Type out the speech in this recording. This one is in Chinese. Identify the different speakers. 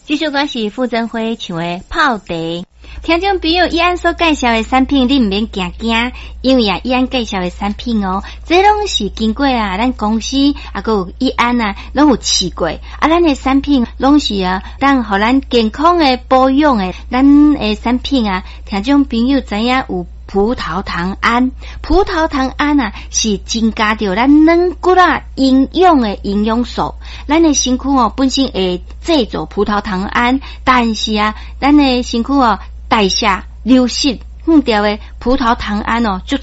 Speaker 1: 继续我是傅振辉，像的泡茶。听众朋友，伊安所介绍的产品，你毋免惊惊，因为伊安介绍的产品这拢是经过咱公司还有伊安拢有试过咱的产品拢是当互咱健康的保养的，咱的产品听众朋友知影有葡萄糖胺，葡萄糖胺是增加着咱软骨营养的营养素。咱的身躯本身会制造葡萄糖胺，但是咱的身躯代谢流失掉的葡萄糖胺足